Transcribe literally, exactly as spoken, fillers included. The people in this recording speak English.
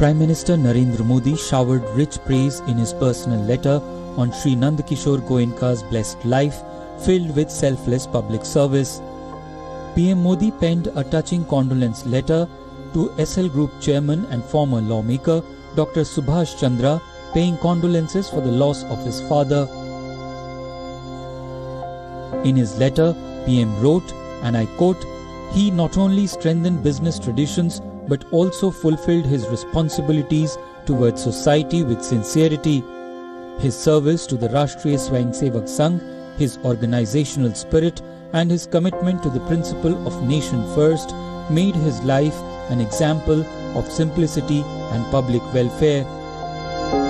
Prime Minister Narendra Modi showered rich praise in his personal letter on Sri Nandakishore Goenka's blessed life, filled with selfless public service. P M Modi penned a touching condolence letter to S L Group chairman and former lawmaker Doctor Subhash Chandra, paying condolences for the loss of his father. In his letter, P M wrote, and I quote, "He not only strengthened business traditions but also fulfilled his responsibilities towards society with sincerity. His service to the Rashtriya Swayamsevak Sangh, his organizational spirit and his commitment to the principle of nation first made his life an example of simplicity and public welfare.